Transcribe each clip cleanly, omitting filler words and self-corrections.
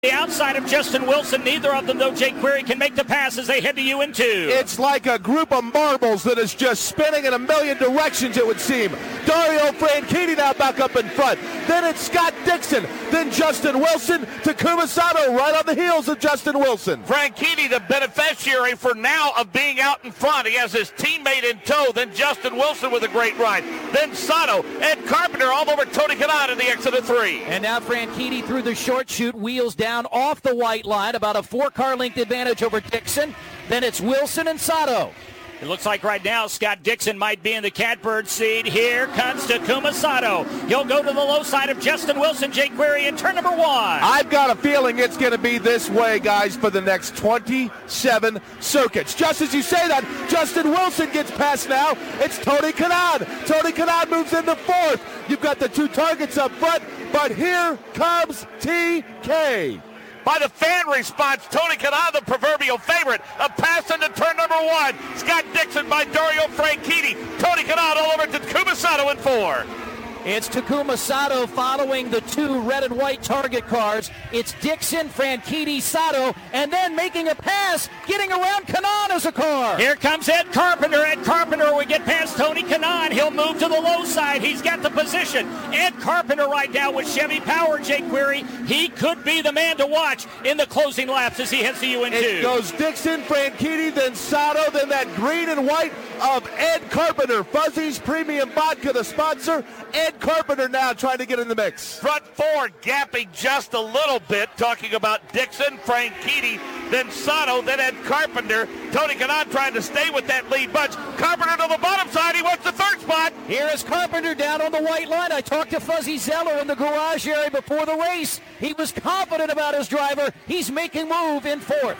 The outside of Justin Wilson. Neither of them, though, Jake Query, can make the pass as they head to UN2. It's like a group of marbles that is just spinning in a million directions, it would seem. Dario Franchitti now back up in front. Then it's Scott Dixon. Then Justin Wilson. Takuma Sato right on the heels of Justin Wilson. Franchitti, the beneficiary for now of being out in front. He has his teammate in tow. Then Justin Wilson with a great ride. Then Sato. Ed Carpenter all over Tony Kanaan in the exit of 3. And now Franchitti through the short chute, wheels down off the white line, about a 4-car length advantage over Dixon. Then it's Wilson and Sato. It looks like right now Scott Dixon might be in the catbird seat. Here comes Takuma Sato. He'll go to the low side of Justin Wilson, Jake Query in turn number 1. I've got a feeling it's going to be this way, guys, for the next 27 circuits. Just as you say that, Justin Wilson gets past now. It's Tony Kanaan. Tony Kanaan moves into 4th. You've got the 2 targets up front, but here comes TK. By the fan response, Tony Kanaan, the proverbial favorite. A pass into turn number 1. Scott Dixon by Dario Franchitti. Tony Kanaan all over to Takuma Sato in 4. It's Takuma Sato following the 2 red and white target cars. It's Dixon, Franchitti, Sato, and then making a pass, getting around Kanaan as a car. Here comes Ed Carpenter. Ed Carpenter will get past Tony Kanaan. He'll move to the low side. He's got the position. Ed Carpenter right now with Chevy Power, Jake Query. He could be the man to watch in the closing laps as he heads to UN2. It goes Dixon, Franchitti, then Sato, then that green and white of Ed Carpenter. Fuzzy's Premium Vodka, the sponsor. Ed Carpenter now trying to get in the mix. Front 4 gapping just a little bit, talking about Dixon, Franchitti, then Sato, then Ed Carpenter. Tony Kanaan trying to stay with that lead bunch. Carpenter to the bottom side. He wants the 3rd spot. Here is Carpenter down on the white line. I talked to Fuzzy Zeller in the garage area before the race. He was confident about his driver. He's making move in 4th.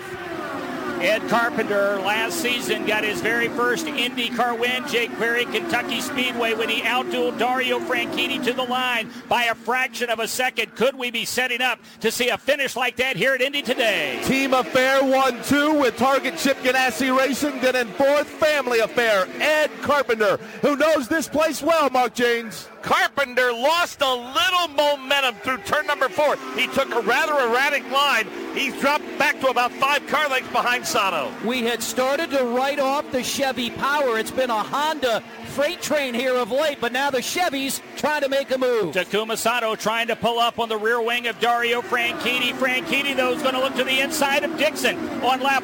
Ed Carpenter last season got his very first IndyCar win, Jake Query, Kentucky Speedway, when he outdueled Dario Franchitti to the line by a fraction of a second. Could we be setting up to see a finish like that here at Indy today? Team Affair 1-2 with Target Chip Ganassi Racing. Then in 4th, Family Affair, Ed Carpenter, who knows this place well, Mark Janes. Carpenter lost a little momentum through turn number 4. He took a rather erratic line. He's dropped back to about 5 car lengths behind Sato. We had started to write off the Chevy Power. It's been a Honda freight train here of late, but now the Chevys trying to make a move. Takuma Sato trying to pull up on the rear wing of Dario Franchitti. Franchitti, though, is going to look to the inside of Dixon on lap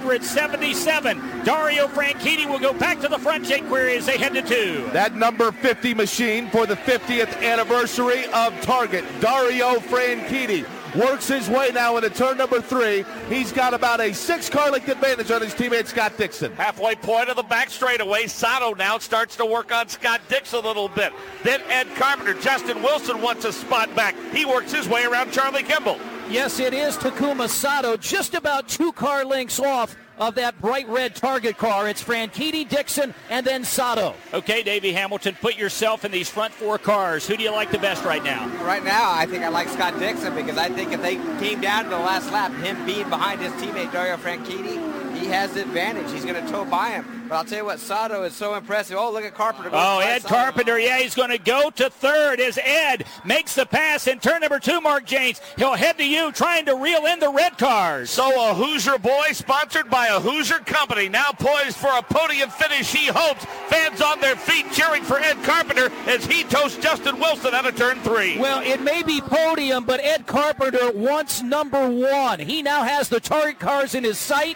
177. Dario Franchitti will go back to the front, Jake Query, as they head to 2. That number 50 machine for the 50th anniversary of Target, Dario Franchitti, works his way now into turn number 3. He's got about a 6-car length advantage on his teammate Scott Dixon. Halfway point of the back straightaway. Sato now starts to work on Scott Dixon a little bit. Then Ed Carpenter. Justin Wilson wants a spot back. He works his way around Charlie Kimball. Yes, it is Takuma Sato, just about 2 car lengths off of that bright red Target car. It's Franchitti, Dixon, and then Sato. Okay, Davey Hamilton, put yourself in these front 4 cars. Who do you like the best right now? Right now, I think I like Scott Dixon, because I think if they came down to the last lap, him being behind his teammate Dario Franchitti, he has the advantage. He's going to tow by him. But I'll tell you what, Sato is so impressive. Oh, look at Carpenter. Oh, Ed Carpenter, yeah, he's going to go to 3rd as Ed makes the pass in turn number 2, Mark Janes. He'll head to you trying to reel in the red cars. So a Hoosier boy sponsored by a Hoosier company, now poised for a podium finish, he hopes. Fans on their feet cheering for Ed Carpenter as he toasts Justin Wilson out of turn 3. Well, it may be podium, but Ed Carpenter wants number 1. He now has the Target cars in his sight.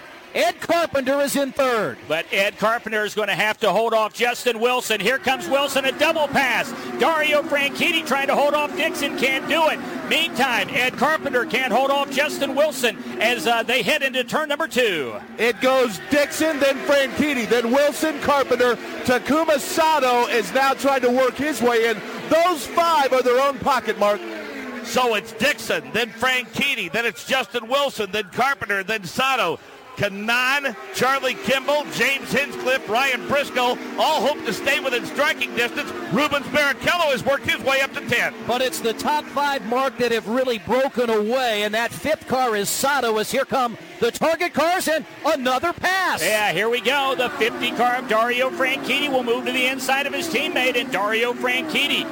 Ed Carpenter is in 3rd. But Ed Carpenter is going to have to hold off Justin Wilson. Here comes Wilson, a double pass. Dario Franchitti trying to hold off Dixon, can't do it. Meantime, Ed Carpenter can't hold off Justin Wilson as they head into turn number 2. It goes Dixon, then Franchitti, then Wilson, Carpenter. Takuma Sato is now trying to work his way in. Those 5 are their own pocket, Mark. So it's Dixon, then Franchitti, then it's Justin Wilson, then Carpenter, then Sato. Kanaan, Charlie Kimball, James Hinchcliffe, Ryan Briscoe all hope to stay within striking distance. Rubens Barrichello has worked his way up to 10. But it's the top 5, Mark, that have really broken away, and that 5th car is Sato as here come the Target cars and another pass. Yeah, here we go. The 50 car of Dario Franchitti will move to the inside of his teammate, and Dario Franchitti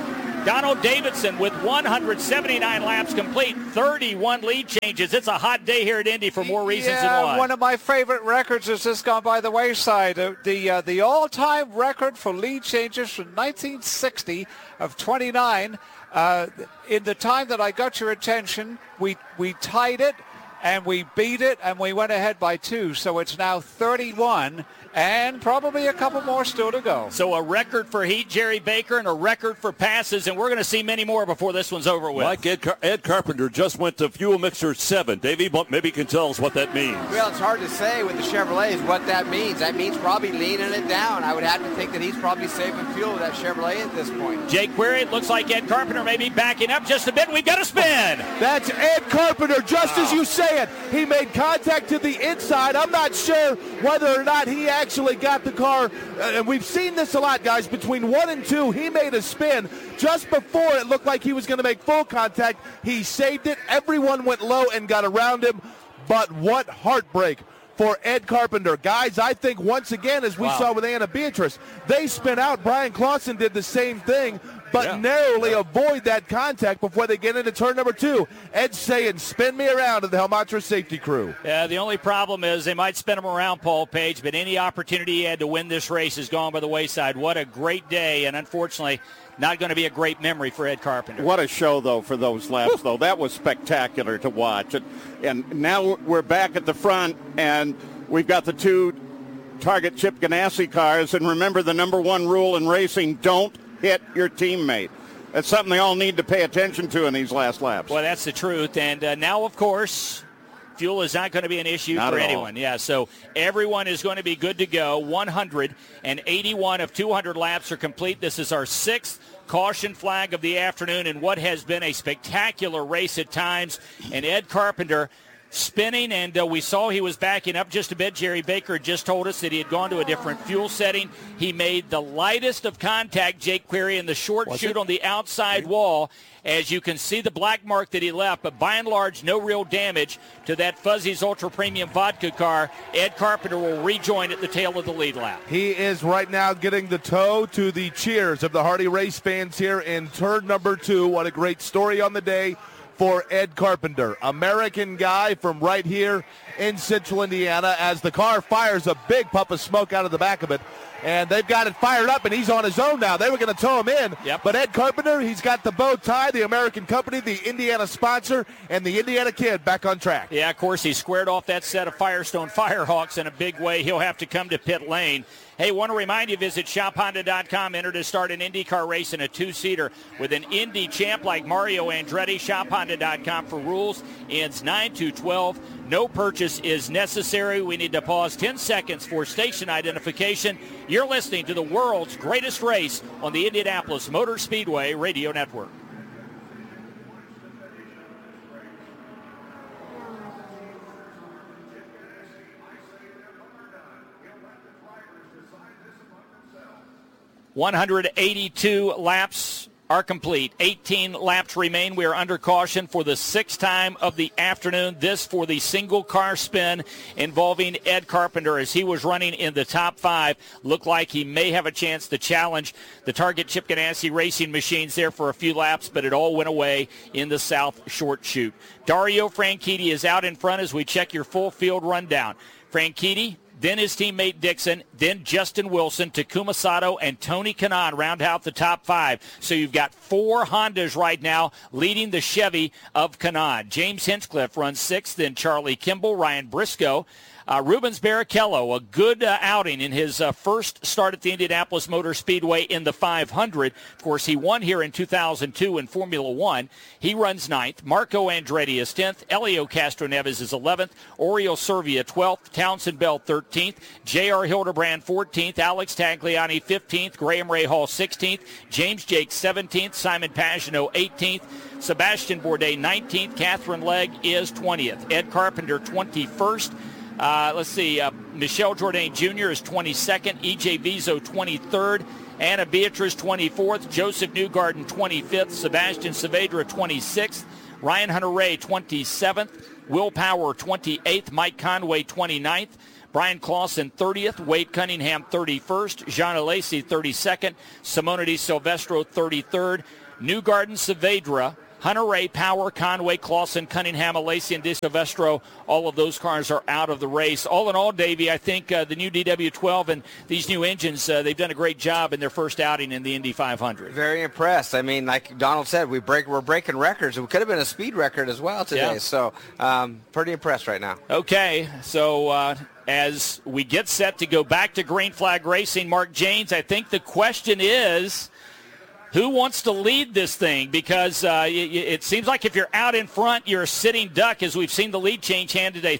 Donald Davidson with 179 laps complete, 31 lead changes. It's a hot day here at Indy for more reasons than one. One of my favorite records has just gone by the wayside. The all-time record for lead changes from 1960 of 29. In the time that I got your attention, we tied it, and we beat it, and we went ahead by 2. So it's now 31, and probably a couple more still to go. So a record for heat, Jerry Baker, and a record for passes, and we're going to see many more before this one's over with. Mike, Ed Carpenter just went to fuel mixture 7. Davey, maybe you can tell us what that means. Well, it's hard to say with the Chevrolets what that means. That means probably leaning it down. I would have to think that he's probably saving fuel with that Chevrolet at this point. Jake Query, it looks like Ed Carpenter may be backing up just a bit. We've got a spin. That's Ed Carpenter, just as you say it. He made contact to the inside. I'm not sure whether or not he actually got the car. And we've seen this a lot, guys. Between 1 and 2, he made a spin. Just before it looked like he was going to make full contact, he saved it. Everyone went low and got around him. But what heartbreak for Ed Carpenter. Guys, I think once again, as we saw with Anna Beatrice, they spin out. Brian Clausen did the same thing, but narrowly avoid that contact before they get into turn number 2. Ed's saying, spin me around to the Helmatra safety crew. Yeah, the only problem is they might spin him around, Paul Page, but any opportunity he had to win this race has gone by the wayside. What a great day, and unfortunately, not going to be a great memory for Ed Carpenter. What a show, though, for those laps, though. That was spectacular to watch. And now we're back at the front, and we've got the 2 Target Chip Ganassi cars. And remember the number 1 rule in racing, don't hit your teammate. That's something they all need to pay attention to in these last laps. Well, that's the truth. And now, of course, fuel is not going to be an issue for anyone. Yeah, so everyone is going to be good to go. 181 of 200 laps are complete. This is our 6th caution flag of the afternoon in what has been a spectacular race at times. And Ed Carpenter spinning, and we saw he was backing up just a bit. Jerry Baker just told us that he had gone to a different fuel setting. He made the lightest of contact, Jake Query, in the short chute on the outside wall. As you can see the black mark that he left, but by and large, no real damage to that Fuzzy's Ultra Premium Vodka car. Ed Carpenter will rejoin at the tail of the lead lap. He is right now getting the toe to the cheers of the Hardy Race fans here in turn number 2. What a great story on the day for Ed Carpenter. American guy from right here in central Indiana, as the car fires a big puff of smoke out of the back of it. And they've got it fired up, and he's on his own now. They were going to tow him in. But Ed Carpenter, he's got the bow tie, the American company, the Indiana sponsor, and the Indiana kid back on track. Yeah, of course, he squared off that set of Firestone Firehawks in a big way. He'll have to come to pit lane. Hey, want to remind you, visit shophonda.com. Enter to start an IndyCar race in a 2-seater with an Indy champ like Mario Andretti. Shophonda.com for rules. Ends 9/12. No purchase is necessary. We need to pause 10 seconds for station identification. You're listening to the world's greatest race on the Indianapolis Motor Speedway Radio Network. .182 laps are complete. 18 laps remain. We are under caution for the 6th time of the afternoon. This for the single car spin involving Ed Carpenter as he was running in the top 5. Looked like he may have a chance to challenge the Target Chip Ganassi racing machines there for a few laps, but it all went away in the south short chute. Dario Franchitti is out in front as we check your full field rundown. Franchitti, then his teammate Dixon, then Justin Wilson, Takuma Sato, and Tony Kanaan round out the top 5. So you've got 4 Hondas right now leading the Chevy of Kanaan. James Hinchcliffe runs 6th, then Charlie Kimball, Ryan Briscoe. Rubens Barrichello, a good outing in his first start at the Indianapolis Motor Speedway in the 500. Of course, he won here in 2002 in Formula One. He runs 9th. Marco Andretti is 10th. Elio Castroneves is 11th. Oriol Servia 12th. Townsend Bell 13th. J.R. Hildebrand 14th. Alex Tagliani 15th. Graham Rahal 16th. James Jake 17th. Simon Pagenaud 18th. Sebastian Bourdais 19th. Catherine Legg is 20th. Ed Carpenter 21st. Michel Jourdain Jr. is 22nd. E.J. Vizo 23rd. Anna Beatrice 24th. Joseph Newgarden 25th. Sebastian Saavedra 26th. Ryan Hunter-Reay 27th. Will Power 28th. Mike Conway 29th. Brian Clausen 30th. Wade Cunningham 31st. Jean Alesi 32nd. Simona Di Silvestro 33rd. Newgarden, Saavedra, Hunter Ray, Power, Conway, Clausen, Cunningham, Alesi, and Di Silvestro, all of those cars are out of the race. All in all, Davey, I think the new DW12 and these new engines, they've done a great job in their first outing in the Indy 500. Very impressed. I mean, like Donald said, we're breaking records. It could have been a speed record as well today. Yeah. So pretty impressed right now. Okay, so as we get set to go back to green flag racing, Mark Jaynes, I think the question is, who wants to lead this thing? Because it seems like if you're out in front, you're a sitting duck, as we've seen the lead change hand today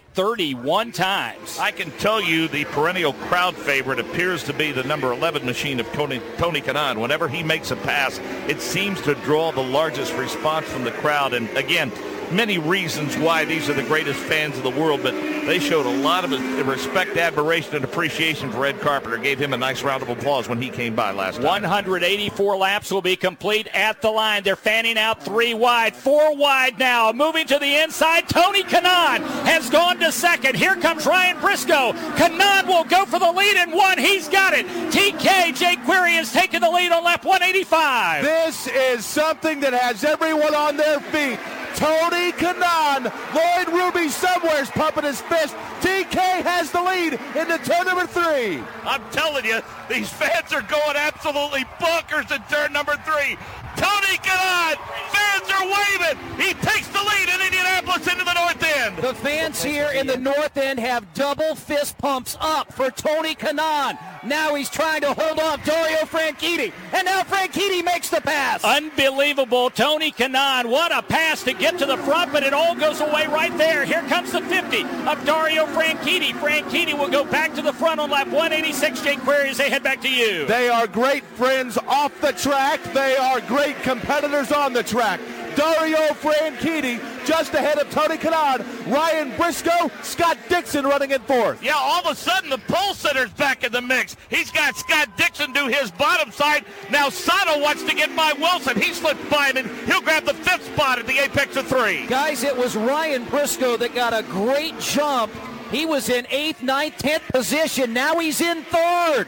31 times. I can tell you the perennial crowd favorite appears to be the number 11 machine of Tony Kanaan. Whenever he makes a pass, it seems to draw the largest response from the crowd. And again, many reasons why these are the greatest fans of the world, but they showed a lot of respect, admiration, and appreciation for Ed Carpenter. Gave him a nice round of applause when he came by last time. 184 laps will be complete at the line. They're fanning out 3 wide, 4 wide now. Moving to the inside, Tony Kanaan has gone to second. Here comes Ryan Briscoe. Kanaan will go for the lead in 1. He's got it. TK, Jake Query has taken the lead on lap 185. This is something that has everyone on their feet. Tony Kanaan, Lloyd Ruby somewhere's pumping his fist. TK has the lead into turn number 3. I'm telling you, these fans are going absolutely bonkers in turn number 3. Tony Kanaan, fans are waving. He takes the lead in Indianapolis into the north end. The fans here in the north end have double fist pumps up for Tony Kanaan. Now he's trying to hold off Dario Franchitti, and now Franchitti makes the pass. Unbelievable. Tony Kanaan, what a pass to get to the front, but it all goes away right there. Here comes the 50 of Dario Franchitti. Franchitti will go back to the front on lap 186. Jake Query, as they head back to you. They are great friends off the track. They are great competitors on the track. Dario Franchitti just ahead of Tony Kanaan. Ryan Briscoe, Scott Dixon running in 4th. Yeah, all of a sudden the pole sitter's back in the mix. He's got Scott Dixon do his bottom side. Now Sato wants to get by Wilson. He slips by him and he'll grab the 5th spot at the apex of 3. Guys, it was Ryan Briscoe that got a great jump. He was in 8th, 9th, 10th position. Now he's in 3rd.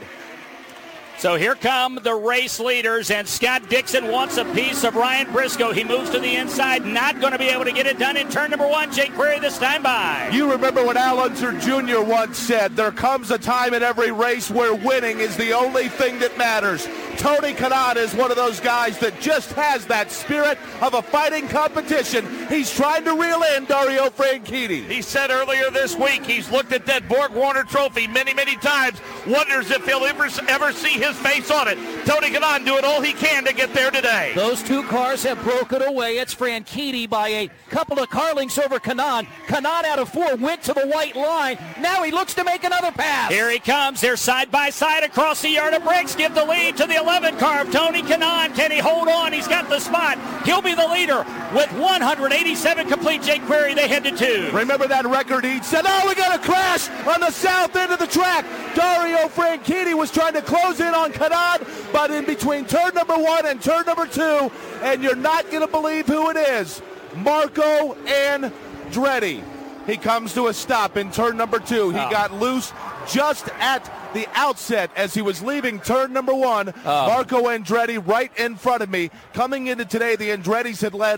So here come the race leaders, and Scott Dixon wants a piece of Ryan Briscoe. He moves to the inside, not going to be able to get it done in turn number 1. Jake Query this time by. You remember what Al Unser Jr. once said, there comes a time in every race where winning is the only thing that matters. Tony Kanaan is one of those guys that just has that spirit of a fighting competition. He's trying to reel in Dario Franchitti. He said earlier this week he's looked at that Borg Warner trophy many, many times, wonders if he'll ever see his face on it. Tony Kanaan doing all he can to get there today. Those 2 cars have broken away. It's Franchitti by a couple of car lengths over Kanaan. Kanaan out of 4 went to the white line. Now he looks to make another pass. Here he comes. They're side by side across the yard of bricks. Give the lead to the 11 car of Tony Kanaan. Can he hold on? He's got the spot. He'll be the leader with 187 complete. Jake Query, they head to 2. Remember that record he said, oh, we got a crash on the south end of the track. Dario Franchitti was trying to close in on Kanaan, but in between turn number 1 and turn number 2, and you're not going to believe who it is, Marco Andretti. He comes to a stop in turn number 2. He got loose just at the outset as he was leaving turn number 1. Marco Andretti right in front of me. Coming into today, the Andrettis had led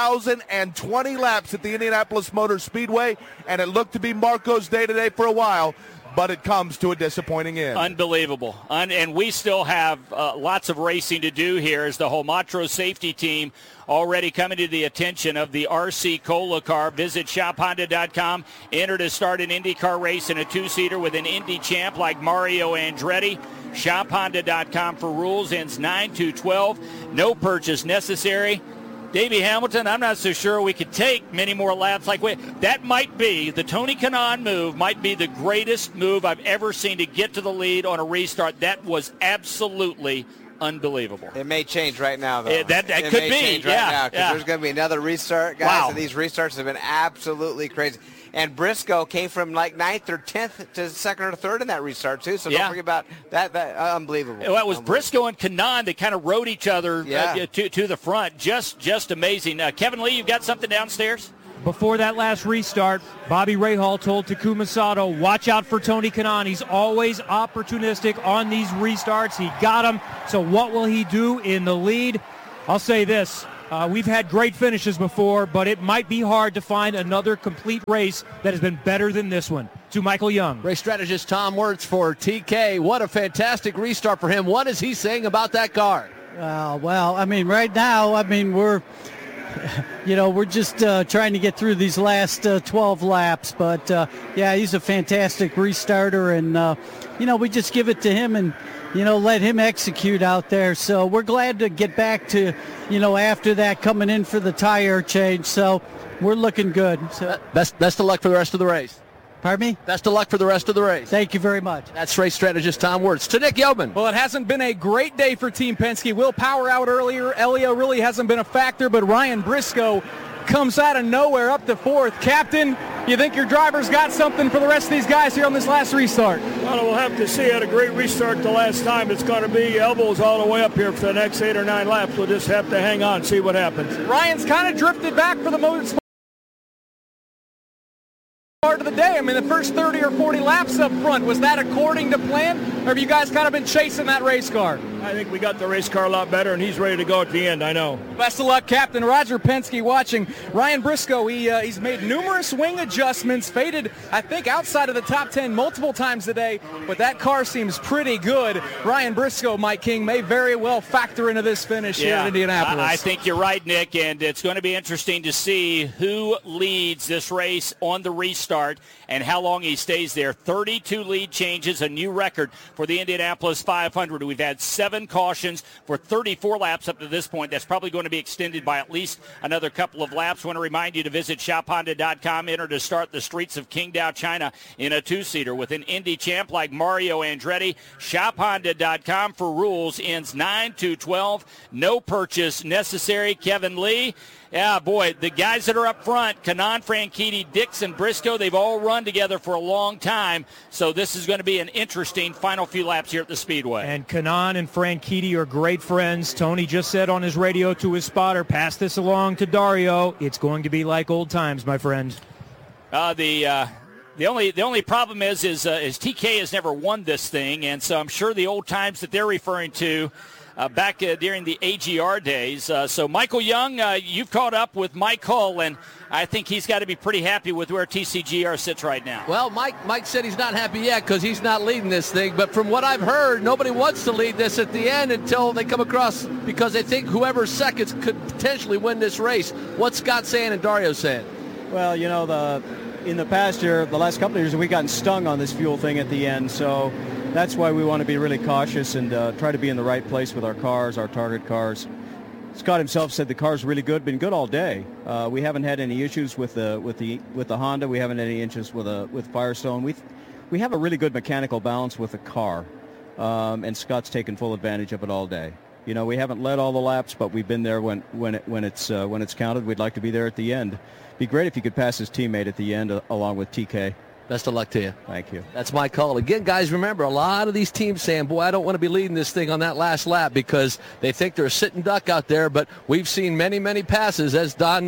1,020 laps at the Indianapolis Motor Speedway, and it looked to be Marco's day today for a while. But it comes to a disappointing end. Unbelievable. And we still have lots of racing to do here as the Homatro safety team already coming to the attention of the RC Cola car. Visit shophonda.com. Enter to start an IndyCar race in a 2-seater with an Indy champ like Mario Andretti. Shophonda.com for rules. Ends 9/12. No purchase necessary. Davey Hamilton, I'm not so sure we could take many more laps like that might be, the Tony Kanaan move might be the greatest move I've ever seen to get to the lead on a restart. That was absolutely unbelievable. It may change right now, though. That it could may be. change right now, because there's going to be another restart, guys, wow. And these restarts have been absolutely crazy. And Briscoe came from like 9th or 10th to 2nd or 3rd in that restart, too. So don't forget about that. Unbelievable. Well, it was Briscoe and Kanaan that kind of rode each other to the front. Just amazing. Kevin Lee, you've got something downstairs? Before that last restart, Bobby Rahal told Takuma Sato, watch out for Tony Kanaan. He's always opportunistic on these restarts. He got him. So what will he do in the lead? I'll say this. We've had great finishes before, but it might be hard to find another complete race that has been better than this one. To Michael Young. Race strategist Tom Wirtz for TK. What a fantastic restart for him. What is he saying about that car? Well, I mean, right now, we're just trying to get through these last 12 laps. But, yeah, he's a fantastic restarter. And, we just give it to him and, let him execute out there. So we're glad to get back to, after that coming in for the tire change. So we're looking good. So Best of luck for the rest of the race. Pardon me? Best of luck for the rest of the race. Thank you very much. That's race strategist Tom Wirtz. To Nick Yeoman. Well, it hasn't been a great day for Team Penske. Will Power out earlier. Elio really hasn't been a factor, but Ryan Briscoe comes out of nowhere up to fourth. Captain, you think your driver's got something for the rest of these guys here on this last restart? Well, we'll have to see. Had a great restart the last time. It's going to be elbows all the way up here for the next 8 or 9 laps. We'll just have to hang on, see what happens. Ryan's kind of drifted back for the most part of the day. I mean, the first 30 or 40 laps up front, was that according to plan, or have you guys kind of been chasing that race car? I think we got the race car a lot better, and he's ready to go at the end, I know. Best of luck, Captain. Roger Penske watching. Ryan Briscoe, he's made numerous wing adjustments, faded, I think, outside of the top 10 multiple times today, but that car seems pretty good. Ryan Briscoe, Mike King, may very well factor into this finish here in Indianapolis. I think you're right, Nick, and it's going to be interesting to see who leads this race on the restart and how long he stays there. 32 lead changes, a new record for the Indianapolis 500. We've had 7 cautions for 34 laps up to this point. That's probably going to be extended by at least another couple of laps. I want to remind you to visit shophonda.com. Enter to start the streets of Qingdao, China in a 2-seater with an Indy champ like Mario Andretti. Shophonda.com for rules. Ends 9-12. No purchase necessary. Kevin Lee. Yeah, boy, the guys that are up front, Kanaan, Franchitti, Dixon, Briscoe, they've all run together for a long time. So this is going to be an interesting final few laps here at the Speedway. And Kanaan and Franchitti are great friends. Tony just said on his radio to his spotter, pass this along to Dario. It's going to be like old times, my friend. The only problem is TK has never won this thing, and so I'm sure the old times that they're referring to back during the AGR days. So Michael Young, you've caught up with Mike Hull, and I think he's got to be pretty happy with where TCGR sits right now. Well, Mike said he's not happy yet because he's not leading this thing. But from what I've heard, nobody wants to lead this at the end until they come across, because they think whoever's seconds could potentially win this race. What's Scott saying and Dario saying? Well, in the past year, the last couple of years, we've gotten stung on this fuel thing at the end. So that's why we want to be really cautious and try to be in the right place with our cars, our target cars. Scott himself said the car's really good, been good all day. We haven't had any issues with the Honda. We haven't had any issues with Firestone. We have a really good mechanical balance with the car, and Scott's taken full advantage of it all day. We haven't led all the laps, but we've been there when it's counted. We'd like to be there at the end. Be great if you could pass his teammate at the end along with TK. Best of luck to you. Thank you. That's my call. Again, guys, remember, a lot of these teams saying, boy, I don't want to be leading this thing on that last lap because they think they're a sitting duck out there, but we've seen many, many passes, as Don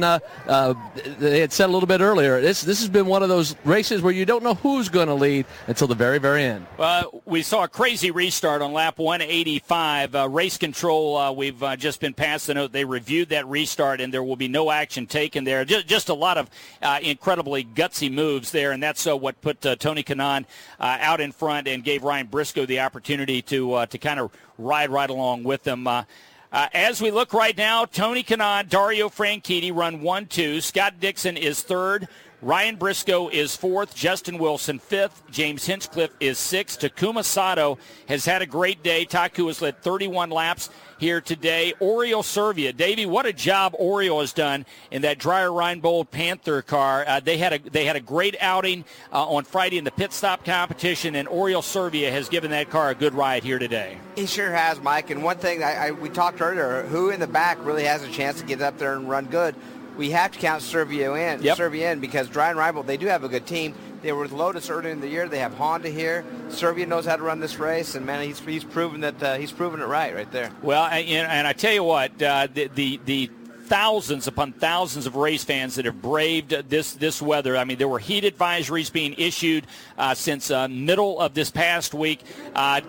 they had said a little bit earlier. This has been one of those races where you don't know who's going to lead until the very, very end. We saw a crazy restart on lap 185. Race control, we've just been passed the note. They reviewed that restart, and there will be no action taken there. Just a lot of incredibly gutsy moves there, and that's what put Tony Kanaan out in front and gave Ryan Briscoe the opportunity to kind of ride right along with them. As we look right now, Tony Kanaan, Dario Franchitti run 1-2. Scott Dixon is third. Ryan Briscoe is fourth. Justin Wilson fifth. James Hinchcliffe is sixth. Takuma Sato has had a great day. Taku has led 31 laps here today. Oriol Servia. Davey, what a job Oriol has done in that Dreyer Reinbold Panther car. They had a great outing on Friday in the pit stop competition, and Oriol Servia has given that car a good ride here today. He sure has, Mike. And one thing we talked earlier, who in the back really has a chance to get up there and run good? We have to count Servia in because Dreyer Reinbold, they do have a good team. They were with Lotus earlier in the year. They have Honda here. Servia knows how to run this race, and man, he's proven that he's proven it right there. Well, and I tell you what, the thousands upon thousands of race fans that have braved this weather. I mean, there were heat advisories being issued since middle of this past week.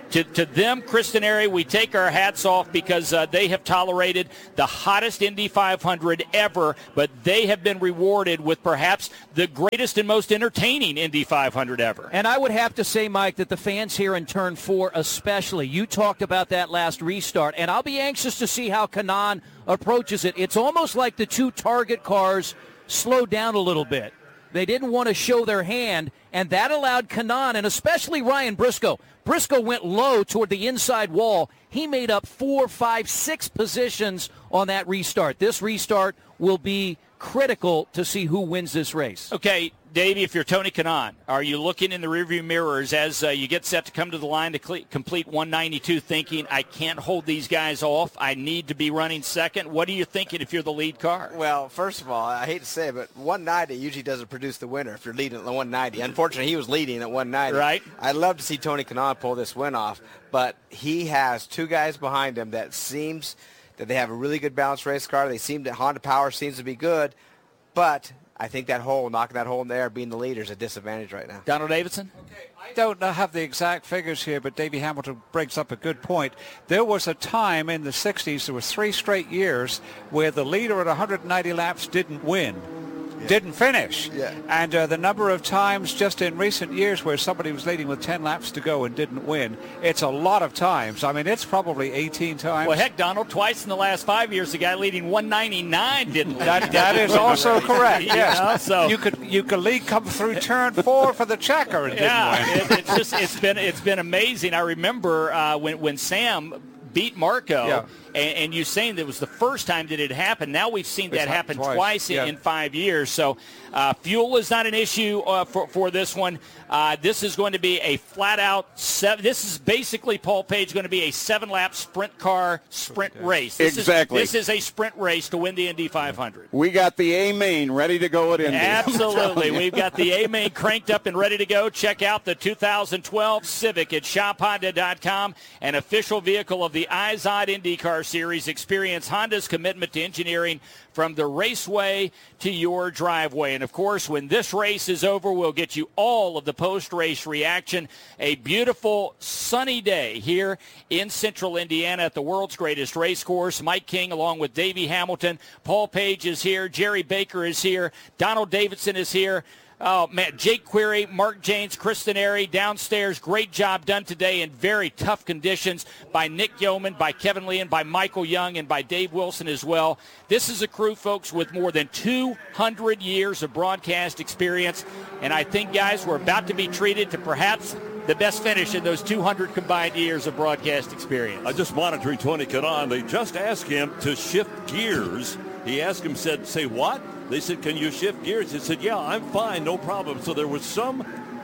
To them, Cristaneri, we take our hats off because they have tolerated the hottest Indy 500 ever, but they have been rewarded with perhaps the greatest and most entertaining Indy 500 ever. And I would have to say, Mike, that the fans here in Turn 4 especially, you talked about that last restart, and I'll be anxious to see how Kanaan approaches it. It's almost like the two target cars slowed down a little bit. They didn't want to show their hand, and that allowed Kanaan, and especially Ryan Briscoe. Briscoe went low toward the inside wall. He made up 4, 5, 6 positions on that restart. This restart will be critical to see who wins this race. Okay, Davey, if you're Tony Kanaan, are you looking in the rearview mirrors as you get set to come to the line to complete 192 thinking, I can't hold these guys off, I need to be running second? What are you thinking if you're the lead car? Well, first of all, I hate to say it, but 190 usually doesn't produce the winner if you're leading at 190. Unfortunately, he was leading at 190. Right. I'd love to see Tony Kanaan pull this win off, but he has two guys behind him that seems that they have a really good balanced race car. They seem that Honda Power seems to be good, but I think knocking that hole in there, being the leader is a disadvantage right now. Donald Davidson? Okay, I don't have the exact figures here, but Davey Hamilton brings up a good point. There was a time in the 60s, there were 3 straight years where the leader at 190 laps didn't win. Didn't finish. Yeah. And the number of times just in recent years where somebody was leading with 10 laps to go and didn't win, it's a lot of times. I mean, it's probably 18 times. Well, heck, Donald, twice in the last 5 years, the guy leading 199 didn't win. That is also correct, yes. Yeah, so. You could lead come through turn 4 for the checker and didn't win. It's been amazing. I remember when Sam beat Marco, and you saying that was the first time that it happened. Now we've seen that happen twice in 5 years. So fuel is not an issue for this one. This is going to be a flat-out this is basically, Paul Page, going to be a 7-lap sprint car sprint race. This is a sprint race to win the Indy 500. We got the A-main ready to go at Indy. Absolutely. We've got the A-main cranked up and ready to go. Check out the 2012 Civic at shophonda.com, an official vehicle of the IZOD IndyCar Series. Experience Honda's commitment to engineering from the raceway to your driveway. And, of course, when this race is over, we'll get you all of the post-race reaction. A beautiful, sunny day here in central Indiana at the world's greatest race course. Mike King along with Davey Hamilton. Paul Page is here. Jerry Baker is here. Donald Davidson is here. Oh, man, Jake Query, Mark Janes, Cristaneri downstairs. Great job done today in very tough conditions by Nick Yeoman, by Kevin Lee, and by Michael Young, and by Dave Wilson as well. This is a crew, folks, with more than 200 years of broadcast experience. And I think, guys, we're about to be treated to perhaps the best finish in those 200 combined years of broadcast experience. I just monitoring Tony Kanaan. They just asked him to shift gears. He asked him, say what? They said, can you shift gears? He said, yeah, I'm fine, no problem. So there was some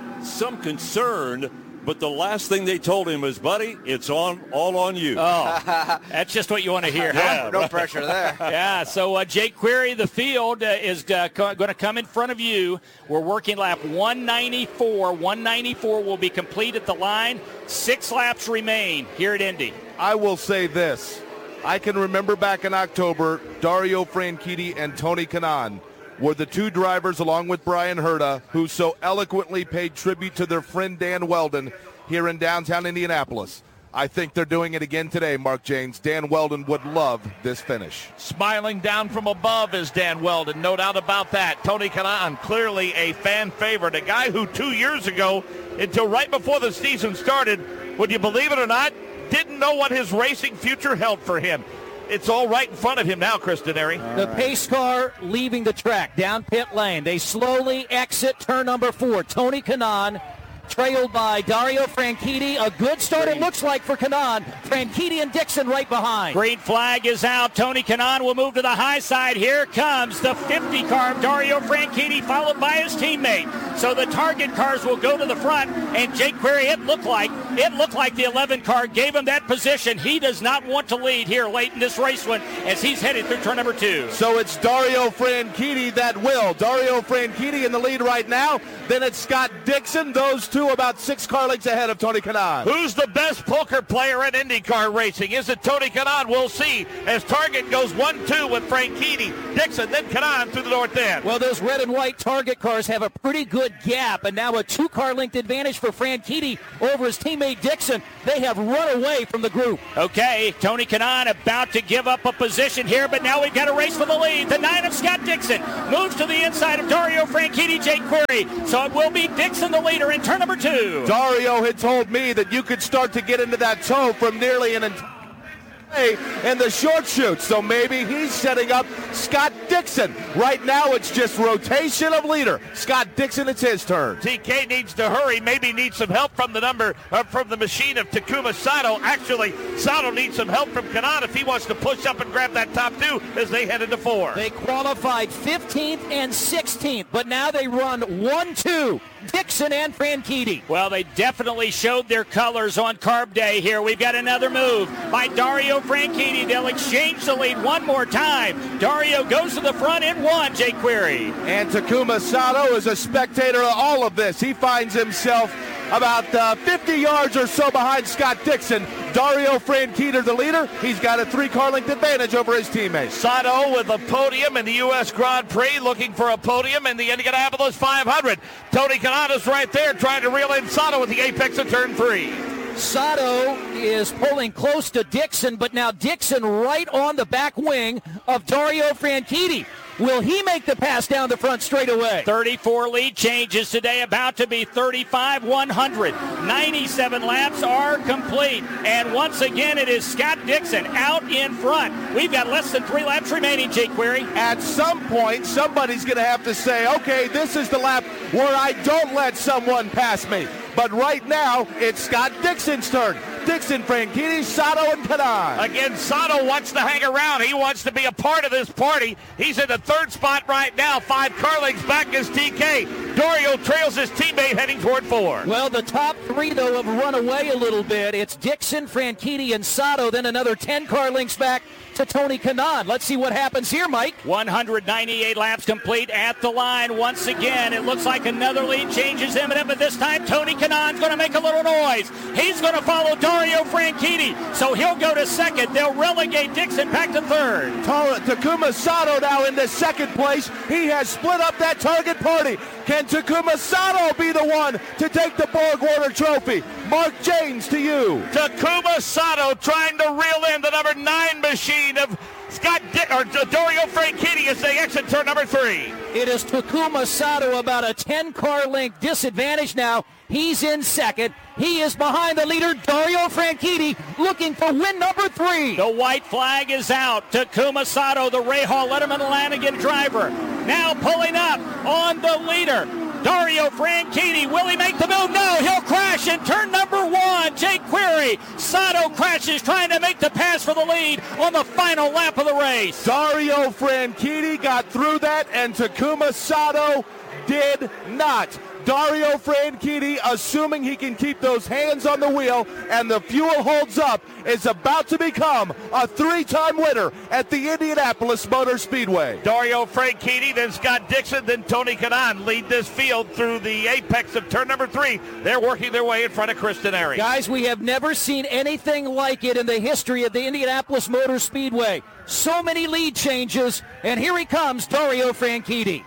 concern, but the last thing they told him was, buddy, it's all on you. Oh, that's just what you want to hear. Yeah, no pressure there. Yeah, so Jake Query, the field, is going to come in front of you. We're working lap 194. 194 will be complete at the line. 6 laps remain here at Indy. I will say this. I can remember back in October, Dario Franchitti and Tony Kanaan were the two drivers, along with Brian Herta, who so eloquently paid tribute to their friend Dan Weldon here in downtown Indianapolis. I think they're doing it again today, Mark Janes. Dan Weldon would love this finish. Smiling down from above is Dan Weldon, no doubt about that. Tony Kanaan, clearly a fan favorite, a guy who 2 years ago, until right before the season started, would you believe it or not, didn't know what his racing future held for him. It's all right in front of him now, Cristaneri. The pace car leaving the track down pit lane. They slowly exit turn number 4. Tony Kanaan trailed by Dario Franchitti. A good start, it looks like, for Kanaan. Franchitti and Dixon right behind. Green flag is out. Tony Kanaan will move to the high side. Here comes the 50 car of Dario Franchitti, followed by his teammate. So the target cars will go to the front, and Jake Query, it looked like the 11 car gave him that position. He does not want to lead here late in this race one as he's headed through turn number 2. So it's Dario Franchitti that will. Dario Franchitti in the lead right now. Then it's Scott Dixon. Those two about 6 car lengths ahead of Tony Kanaan. Who's the best poker player in IndyCar racing? Is it Tony Kanaan? We'll see as Target goes 1-2 with Franchitti, Dixon, then Kanaan through the north end. Well, those red and white Target cars have a pretty good gap, and now a 2-car length advantage for Franchitti over his teammate Dixon. They have run away from the group. Okay, Tony Kanaan about to give up a position here, but now we've got a race for the lead. The 9 of Scott Dixon moves to the inside of Dario Franchitti, Jake Query. So it will be Dixon the leader in turn number 2. Dario had told me that you could start to get into that toe from nearly an entire in the short shoot, so maybe he's setting up Scott Dixon. Right now it's just rotation of leader. Scott Dixon, it's his turn. TK needs to hurry, maybe needs some help from the machine of Takuma Sato. Actually, Sato needs some help from Kanaan if he wants to push up and grab that top 2 as they head into 4. They qualified 15th and 16th, but now they run 1-2. Dixon and Franchitti. Well, they definitely showed their colors on Carb Day here. We've got another move by Dario Franchitti. They'll exchange the lead one more time. Dario goes to the front in 1, Jake Query. And Takuma Sato is a spectator of all of this. He finds himself about 50 yards or so behind Scott Dixon. Dario Franchitti, the leader. He's got a 3-car length advantage over his teammates. Sato with a podium in the U.S. Grand Prix, looking for a podium in the Indianapolis 500. Tony Kanaan is right there trying to reel in Sato at the apex of turn 3. Sato is pulling close to Dixon, but now Dixon right on the back wing of Dario Franchitti. Will he make the pass down the front straightaway? 34 lead changes today, about to be 35, 100. 97 laps are complete. And once again, it is Scott Dixon out in front. We've got less than 3 laps remaining, Jake Query. At some point, somebody's going to have to say, okay, this is the lap where I don't let someone pass me. But right now, it's Scott Dixon's turn. Dixon, Franchitti, Sato, and Kanaan. Again, Sato wants to hang around. He wants to be a part of this party. He's in the 3rd spot right now. 5 car lengths back is TK. Dario trails his teammate heading toward 4. Well, the top 3, though, have run away a little bit. It's Dixon, Franchitti, and Sato. Then another 10 car lengths back to Tony Kanaan. Let's see what happens here, Mike. 198 laps complete at the line. Once again, it looks like another lead change is imminent, but this time Tony Kanaan's going to make a little noise. He's going to follow Dario Franchitti, so he'll go to 2nd. They'll relegate Dixon back to 3rd. Takuma Sato now into 2nd place. He has split up that target party. Can Takuma Sato be the one to take the Borg-Warner trophy? Mark James, to you. Takuma Sato trying to reel in the number 9 machine of Dario Franchitti as they exit turn number 3. It is Takuma Sato about a 10-car length disadvantage now. He's in 2nd. He is behind the leader, Dario Franchitti, looking for win number 3. The white flag is out. Takuma Sato, the Rahal Letterman Lanigan driver, now pulling up on the leader. Dario Franchitti, will he make the move? No, he'll crash in turn number 1. Jake Query. Sato crashes, trying to make the pass for the lead on the final lap of the race. Dario Franchitti got through that, and Takuma Sato did not. Dario Franchitti, assuming he can keep those hands on the wheel and the fuel holds up, is about to become a 3-time winner at the Indianapolis Motor Speedway. Dario Franchitti, then Scott Dixon, then Tony Kanaan lead this field through the apex of turn number 3. They're working their way in front of Chris Denari. Guys, we have never seen anything like it in the history of the Indianapolis Motor Speedway. So many lead changes, and here he comes, Dario Franchitti.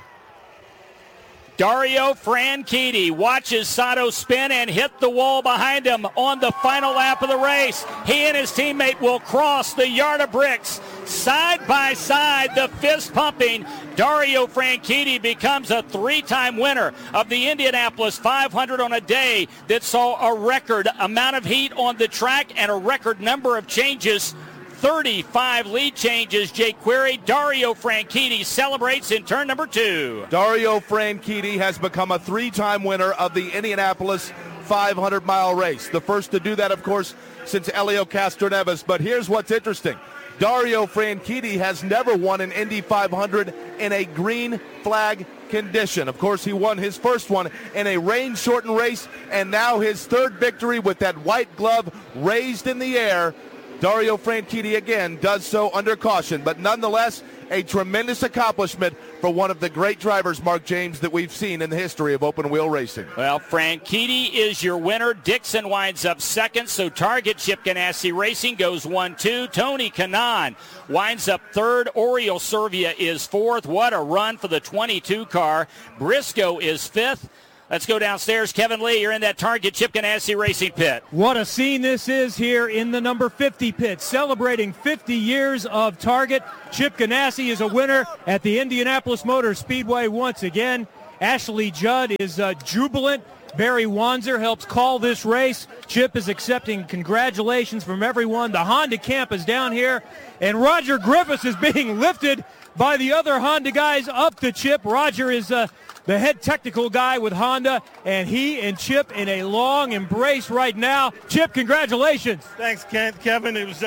Dario Franchitti watches Sato spin and hit the wall behind him on the final lap of the race. He and his teammate will cross the yard of bricks. Side by side, the fist pumping. Dario Franchitti becomes a 3-time winner of the Indianapolis 500 on a day that saw a record amount of heat on the track and a record number of changes. 35 lead changes, Jake Query. Dario Franchitti celebrates in turn number 2. Dario Franchitti has become a 3-time winner of the Indianapolis 500-mile race. The first to do that, of course, since Elio Castroneves. But here's what's interesting. Dario Franchitti has never won an Indy 500 in a green flag condition. Of course, he won his first one in a rain-shortened race, and now his 3rd victory with that white glove raised in the air. Dario Franchitti again does so under caution, but nonetheless a tremendous accomplishment for one of the great drivers, Mark James, that we've seen in the history of open wheel racing. Well, Franchitti is your winner. Dixon winds up 2nd, so Target Chip Ganassi Racing goes 1-2. Tony Kanaan winds up 3rd. Oriol Servia is 4th. What a run for the 22 car. Briscoe is 5th. Let's go downstairs. Kevin Lee, you're in that Target Chip Ganassi Racing pit. What a scene this is here in the number 50 pit, celebrating 50 years of Target. Chip Ganassi is a winner at the Indianapolis Motor Speedway once again. Ashley Judd is jubilant. Barry Wanzer helps call this race. Chip is accepting congratulations from everyone. The Honda camp is down here, and Roger Griffiths is being lifted by the other Honda guys up to Chip. Roger is the head technical guy with Honda, and he and Chip in a long embrace right now. Chip, congratulations. Thanks, Kevin. It was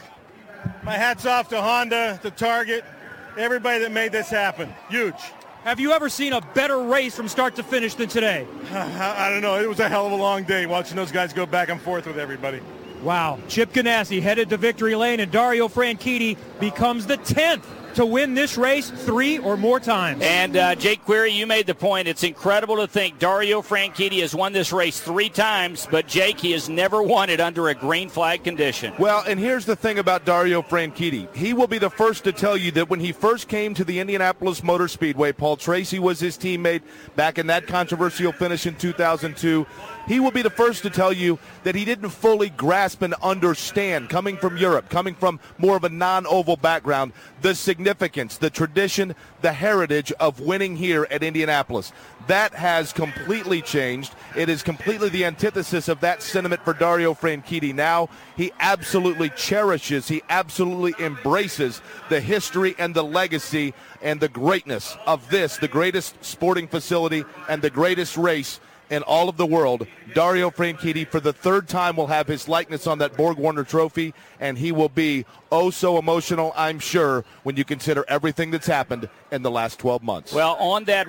my hat's off to Honda, to Target, everybody that made this happen. Huge. Have you ever seen a better race from start to finish than today? I don't know. It was a hell of a long day watching those guys go back and forth with everybody. Wow. Chip Ganassi headed to victory lane, and Dario Franchitti becomes the 10th to win this race 3 or more times. And Jake Query, you made the point. It's incredible to think Dario Franchitti has won this race 3 times, but Jake, he has never won it under a green flag condition. Well, and here's the thing about Dario Franchitti. He will be the first to tell you that when he first came to the Indianapolis Motor Speedway, Paul Tracy was his teammate back in that controversial finish in 2002. He will be the first to tell you that he didn't fully grasp and understand, coming from Europe, coming from more of a non-oval background, the significance, the tradition, the heritage of winning here at Indianapolis. That has completely changed. It is completely the antithesis of that sentiment for Dario Franchitti. Now he absolutely cherishes, he absolutely embraces the history and the legacy and the greatness of this, the greatest sporting facility and the greatest race in all of the world. Dario Franchitti, for the 3rd time, will have his likeness on that Borg Warner trophy, and he will be oh so emotional, I'm sure, when you consider everything that's happened in the last 12 months. Well, on that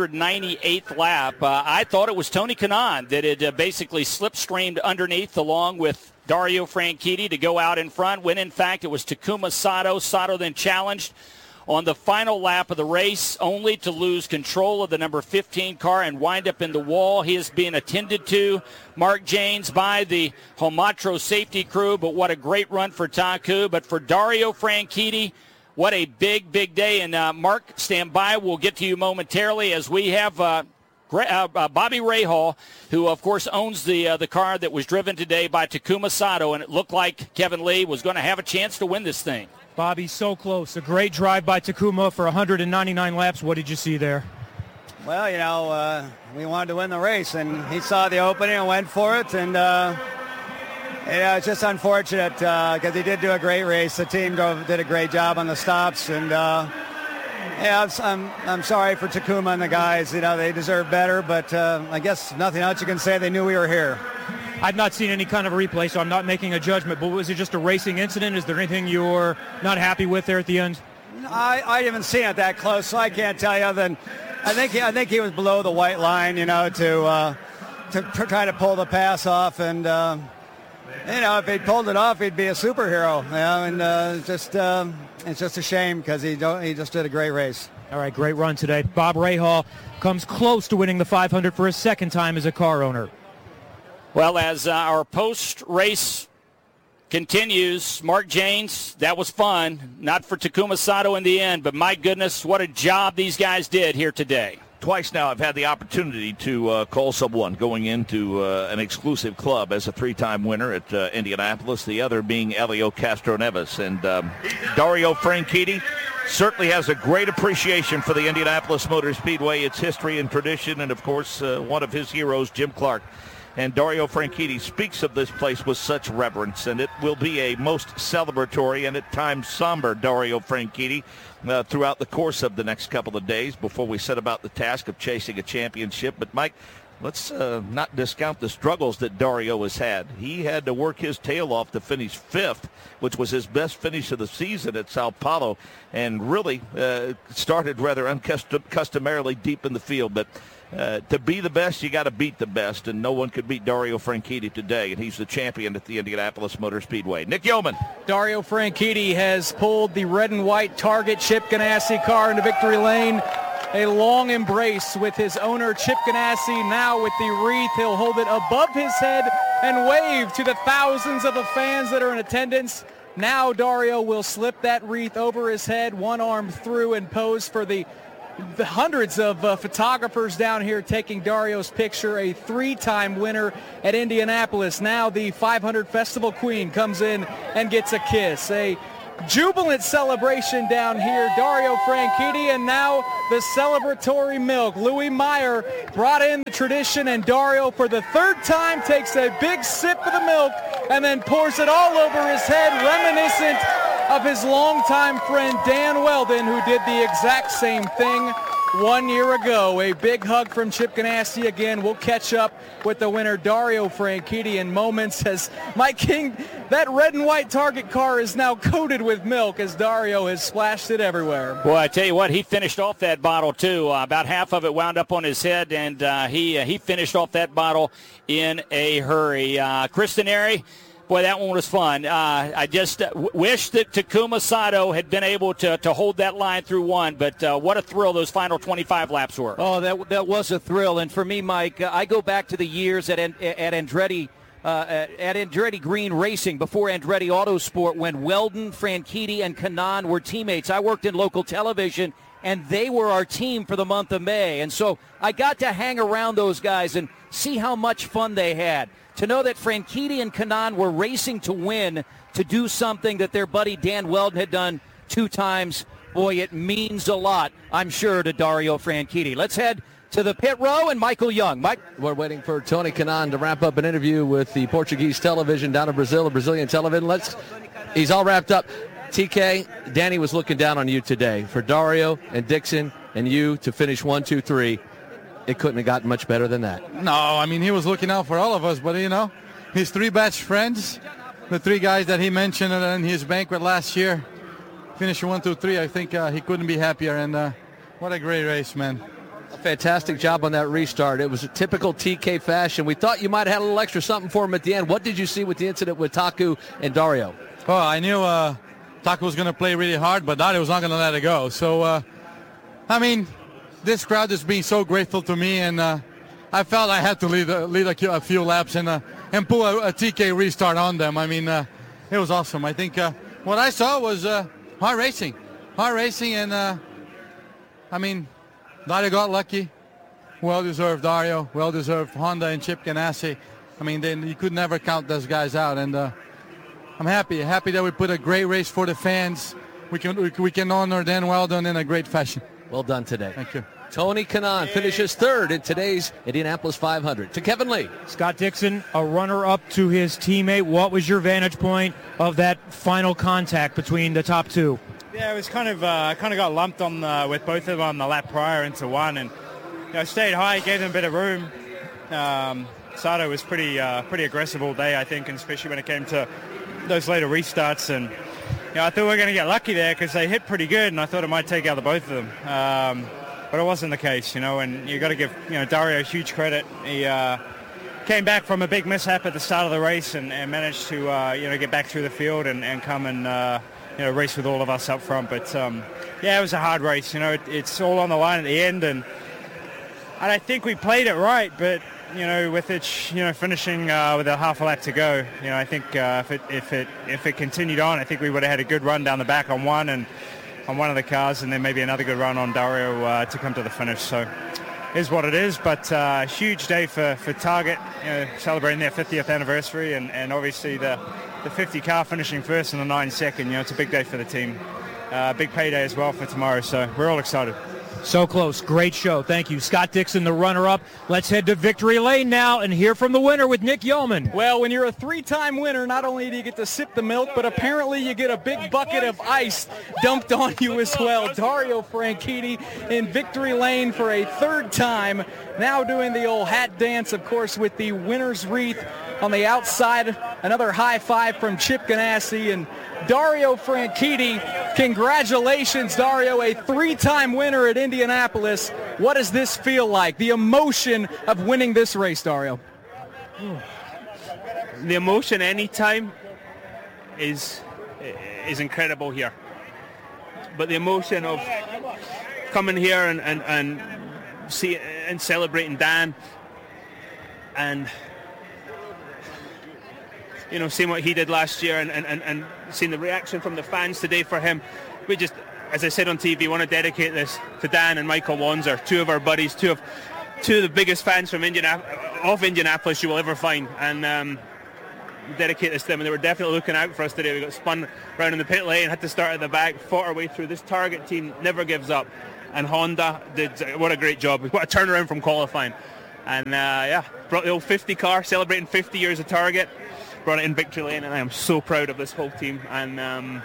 198th lap, I thought it was Tony Kanaan that had basically slipstreamed underneath along with Dario Franchitti to go out in front, when in fact it was Takuma Sato. Sato then challenged on the final lap of the race, only to lose control of the number 15 car and wind up in the wall. He is being attended to, Mark Janes, by the Homatro safety crew, but what a great run for Taku. But for Dario Franchitti, what a big, big day. And Mark, stand by. We'll get to you momentarily as we have Bobby Rahal, who, of course, owns the car that was driven today by Takuma Sato, and it looked like Kevin Lee was going to have a chance to win this thing. Bobby, so close. A great drive by Takuma for 199 laps. What did you see there? Well, you know, we wanted to win the race, and he saw the opening and went for it. And, it's just unfortunate because he did do a great race. The team did a great job on the stops. And, I'm sorry for Takuma and the guys. You know, they deserve better. But I guess nothing else you can say. They knew we were here. I've not seen any kind of replay, so I'm not making a judgment. But was it just a racing incident? Is there anything you're not happy with there at the end? I haven't seen it that close, so I can't tell you. Other than I think he was below the white line, you know, to try to pull the pass off. And you know, if he'd pulled it off, he'd be a superhero. You know, and it's just a shame because he just did a great race. All right, great run today. Bob Rahal comes close to winning the 500 for a 2nd time as a car owner. Well, as our post-race continues, Mark Janes, that was fun. Not for Takuma Sato in the end, but my goodness, what a job these guys did here today. Twice now I've had the opportunity to call someone going into an exclusive club as a 3-time winner at Indianapolis, the other being Elio Castroneves. And Dario Franchitti certainly has a great appreciation for the Indianapolis Motor Speedway, its history and tradition, and, of course, one of his heroes, Jim Clark. And Dario Franchitti speaks of this place with such reverence, and it will be a most celebratory and at times somber Dario Franchitti throughout the course of the next couple of days before we set about the task of chasing a championship. But, Mike, let's not discount the struggles that Dario has had. He had to work his tail off to finish 5th, which was his best finish of the season at Sao Paulo, and really started rather uncustomarily deep in the field. But to be the best, you got to beat the best, and no one could beat Dario Franchitti today, and he's the champion at the Indianapolis Motor Speedway. Nick Yeoman. Dario Franchitti has pulled the red and white Target Chip Ganassi car into victory lane. A long embrace with his owner, Chip Ganassi. Now with the wreath, he'll hold it above his head and wave to the thousands of the fans that are in attendance. Now Dario will slip that wreath over his head, one arm through, and pose for the the hundreds of photographers down here taking Dario's picture, a 3-time winner at Indianapolis. Now the 500 Festival Queen comes in and gets a kiss. A jubilant celebration down here. Dario Franchitti, and now the celebratory milk. Louis Meyer brought in the tradition, and Dario for the 3rd time takes a big sip of the milk and then pours it all over his head, reminiscent of his longtime friend Dan Weldon, who did the exact same thing 1 year ago. A big hug from Chip Ganassi again. We'll catch up with the winner, Dario Franchitti, in moments. As Mike King, that red and white Target car is now coated with milk as Dario has splashed it everywhere. Boy, I tell you what, he finished off that bottle too. About half of it wound up on his head, and he finished off that bottle in a hurry. Kristen Airy, boy, that one was fun. I just wish that Takuma Sato had been able to hold that line through one, but what a thrill those final 25 laps were. Oh, that was a thrill. And for me, Mike, I go back to the years at Andretti Green Racing, before Andretti Autosport, when Weldon, Franchitti, and Kanaan were teammates. I worked in local television, and they were our team for the month of May. And so I got to hang around those guys and see how much fun they had. To know that Franchitti and Kanaan were racing to win, to do something that their buddy Dan Weldon had done 2 times, boy, it means a lot, I'm sure, to Dario Franchitti. Let's head to the pit row and Michael Young. Mike? We're waiting for Tony Kanaan to wrap up an interview with the Portuguese television down in Brazil, the Brazilian television. He's all wrapped up. TK, Danny was looking down on you today. For Dario and Dixon and you to finish 1, 2, 3, it couldn't have gotten much better than that. No, I mean, he was looking out for all of us, but, his 3 best friends, the 3 guys that he mentioned in his banquet last year, finishing 1, 2, 3, I think he couldn't be happier, and what a great race, man. A fantastic job on that restart. It was a typical TK fashion. We thought you might have had a little extra something for him at the end. What did you see with the incident with Taku and Dario? Oh, I knew Taku was going to play really hard, but Dario was not going to let it go. So, this crowd is being so grateful to me, and I felt I had to lead a few laps and pull a TK restart on them. It was awesome. I think what I saw was hard racing, and Dario got lucky. Well-deserved Dario, well-deserved Honda and Chip Ganassi. You could never count those guys out, and I'm happy that we put a great race for the fans. We can honor Dan Weldon in a great fashion. Well done today. Thank you. Tony Kanaan finishes 3rd in today's Indianapolis 500. To Kevin Lee. Scott Dixon, a runner-up to his teammate. What was your vantage point of that final contact between the top 2? Yeah, it was kind of got lumped on with both of them on the lap prior into one, and stayed high, gave them a bit of room. Sato was pretty aggressive all day, I think, and especially when it came to those later restarts. And I thought we were going to get lucky there because they hit pretty good, and I thought it might take out the both of them. But it wasn't the case, and you got to give Dario huge credit. He came back from a big mishap at the start of the race and managed to get back through the field and come and race with all of us up front. But it was a hard race. It's all on the line at the end, and I think we played it right, but with it finishing with a half a lap to go, I think if it continued on, I think we would have had a good run down the back on one of the cars, and then maybe another good run on Dario to come to the finish. So it is what it is, but huge day for Target, celebrating their 50th anniversary, and obviously the 50 car finishing first and the 9 second. It's a big day for the team. Big payday as well for tomorrow, so we're all excited. So close. Great show. Thank you. Scott Dixon, the runner-up. Let's head to Victory Lane now and hear from the winner with Nick Yeoman. Well, when you're a 3-time winner, not only do you get to sip the milk, but apparently you get a big bucket of ice dumped on you as well. Dario Franchitti in Victory Lane for a 3rd time. Now doing the old hat dance, of course, with the winner's wreath on the outside. Another high five from Chip Ganassi and Dario Franchitti. Congratulations, Dario, a 3-time winner at Indianapolis. What does this feel like? The emotion of winning this race, Dario. The emotion anytime is incredible here. But the emotion of coming here and celebrating Dan and seeing what he did last year and seeing the reaction from the fans today for him, as I said on TV, want to dedicate this to Dan and Michael Wanzer, two of our buddies, two of the biggest fans from Indianapolis you will ever find, and dedicate this to them. And they were definitely looking out for us today. We got spun around in the pit lane, had to start at the back, fought our way through. This Target team never gives up, and Honda did what a great job. What a turnaround from qualifying. And brought the old 50 car, celebrating 50 years of Target, brought it in victory lane, and I am so proud of this whole team. And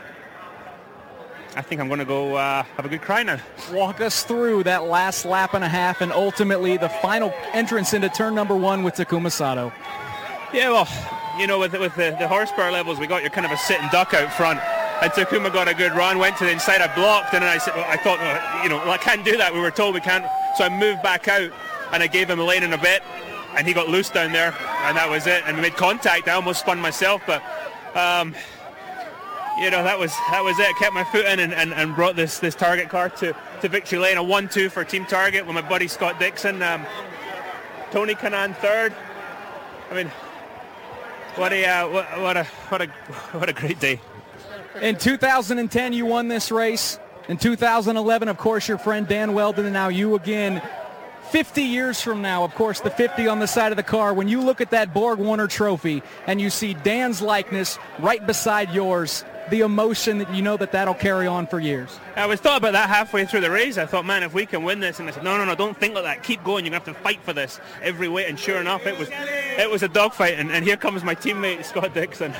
I think I'm going to go have a good cry now. Walk us through that last lap and a half, and ultimately the final entrance into turn number 1 with Takuma Sato. Yeah, well, you know, with the horsepower levels we got, you're kind of a sitting duck out front. And Takuma got a good run, went to the inside, I blocked, and then I thought, I can't do that. We were told we can't. So I moved back out, and I gave him a lane in a bit, and he got loose down there, and that was it. And we made contact. I almost spun myself, but that was it. I kept my foot in and brought this Target car to victory lane. A 1-2 for Team Target with my buddy Scott Dixon. Tony Kanaan third. I mean, what a great day. In 2010, you won this race. In 2011, of course, your friend Dan Wheldon, and now you again. 50 years from now, of course, the 50 on the side of the car, when you look at that Borg Warner trophy and you see Dan's likeness right beside yours, the emotion that you know that'll carry on for years. I was thought about that halfway through the race. I thought, man, if we can win this, and I said, no, don't think like that. Keep going. You're going to have to fight for this every way. And sure enough, it was a dogfight. And here comes my teammate, Scott Dixon.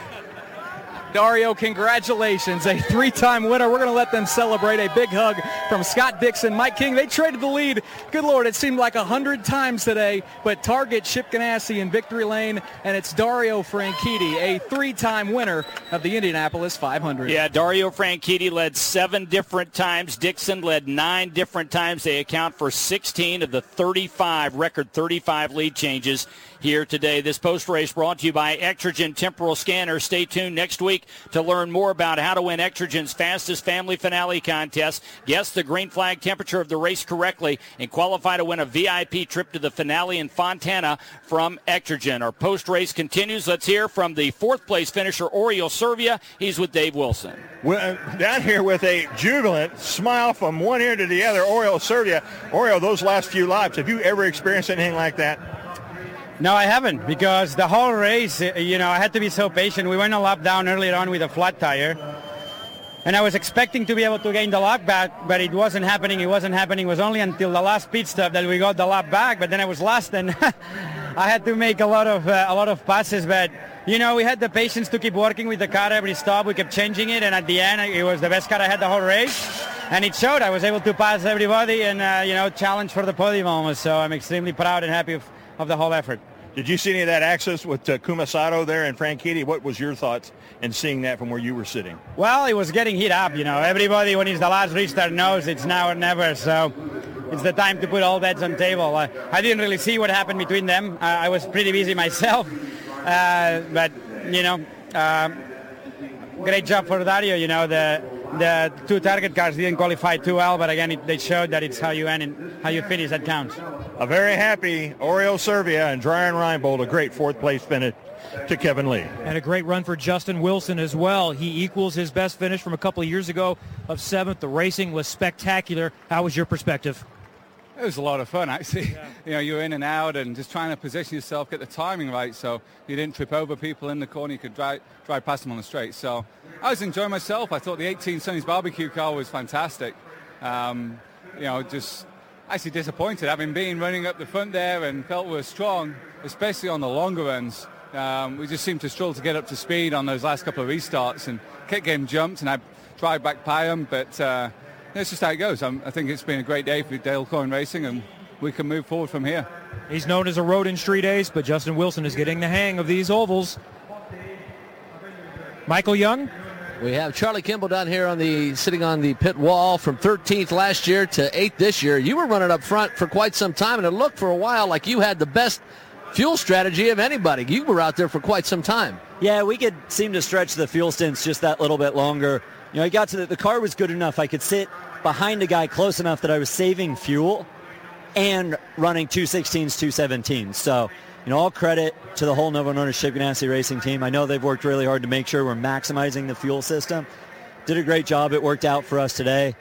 Dario, congratulations, a 3-time winner. We're going to let them celebrate. A big hug from Scott Dixon. Mike King, they traded the lead. Good Lord, it seemed like 100 times today, but Target, Chip Ganassi in victory lane, and it's Dario Franchitti, a 3-time winner of the Indianapolis 500. Yeah, Dario Franchitti led 7 different times. Dixon led 9 different times. They account for 16 of the 35 lead changes here today. This post-race brought to you by Extragen Temporal Scanner. Stay tuned next week to learn more about how to win Extragen's fastest family finale contest. Guess the green flag temperature of the race correctly and qualify to win a VIP trip to the finale in Fontana from Extragen. Our post-race continues. Let's hear from the 4th place finisher, Oriol Servia. He's with Dave Wilson. Well, down here with a jubilant smile from one ear to the other, Oriol Servia. Oriol, those last few laps, have you ever experienced anything like that? No, I haven't, because the whole race, I had to be so patient. We went a lap down earlier on with a flat tire, and I was expecting to be able to gain the lap back, but it wasn't happening. It was only until the last pit stop that we got the lap back, but then I was last, and I had to make a lot of passes, but we had the patience to keep working with the car every stop. We kept changing it, and at the end, it was the best car I had the whole race, and it showed. I was able to pass everybody and, challenge for the podium almost, so I'm extremely proud and happy of the whole effort. Did you see any of that access with Takuma Sato there and Franchitti? What was your thoughts in seeing that from where you were sitting? Well, it was getting heat up, Everybody, when it's the last restart, knows it's now or never, so it's the time to put all bets on table. I didn't really see what happened between them. I was pretty busy myself, but, great job for Dario. The 2 Target cars didn't qualify too well, but again, they showed that it's how you end and how you finish that counts. A very happy Oriol Servia and Brian Reinbold, a great 4th place finish to Kevin Lee. And a great run for Justin Wilson as well. He equals his best finish from a couple of years ago of 7th. The racing was spectacular. How was your perspective? It was a lot of fun, actually. Yeah. You're in and out and just trying to position yourself, get the timing right so you didn't trip over people in the corner. You could drive past them on the straight. So I was enjoying myself. I thought the 18 Sonny's barbecue car was fantastic. Just actually disappointed. Having been running up the front there and felt we were strong, especially on the longer runs. We just seemed to struggle to get up to speed on those last couple of restarts and kept getting jumped, and I tried back by them, but that's just how it goes. I think it's been a great day for Dale Coyne Racing, and we can move forward from here. He's known as a road and street ace, but Justin Wilson is getting the hang of these ovals. Michael Young? We have Charlie Kimball down here sitting on the pit wall from 13th last year to 8th this year. You were running up front for quite some time, and it looked for a while like you had the best fuel strategy of anybody. You were out there for quite some time. Yeah, we could seem to stretch the fuel stints just that little bit longer. I got to the car was good enough. I could sit behind a guy close enough that I was saving fuel and running 216s, 217s. So, all credit to the whole Novo Nordisk Chip Ganassi Racing team. I know they've worked really hard to make sure we're maximizing the fuel system. Did a great job. It worked out for us today.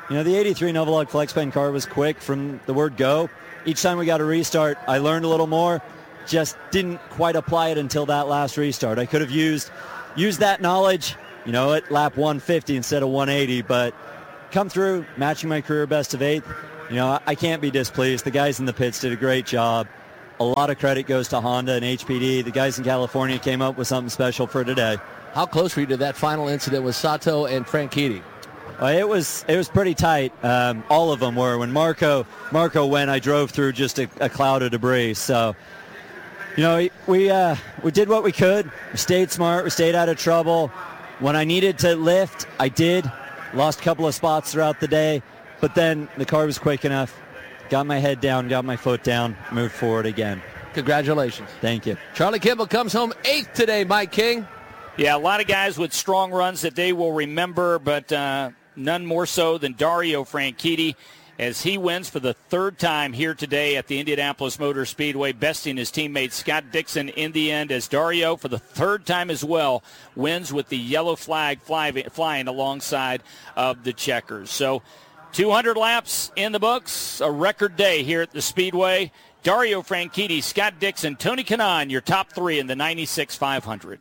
The 83 Novolog FlexPen car was quick from the word go. Each time we got a restart, I learned a little more. Just didn't quite apply it until that last restart. I could have used that knowledge, at lap 150 instead of 180, but come through, matching my career best of 8th. I can't be displeased. The guys in the pits did a great job. A lot of credit goes to Honda and HPD. The guys in California came up with something special for today. How close were you to that final incident with Sato and Franchitti? It was pretty tight. All of them were. When Marco went, I drove through just a cloud of debris. So, we did what we could. We stayed smart. We stayed out of trouble. When I needed to lift, I did. Lost a couple of spots throughout the day. But then the car was quick enough. Got my head down, got my foot down, moved forward again. Congratulations. Thank you. Charlie Kimball comes home 8th today, Mike King. Yeah, a lot of guys with strong runs that they will remember, but none more so than Dario Franchitti as he wins for the 3rd time here today at the Indianapolis Motor Speedway, besting his teammate Scott Dixon in the end, as Dario, for the 3rd time as well, wins with the yellow flag flying alongside of the checkers. So 200 laps in the books, a record day here at the Speedway. Dario Franchitti, Scott Dixon, Tony Kanaan, your top 3 in the 96 500.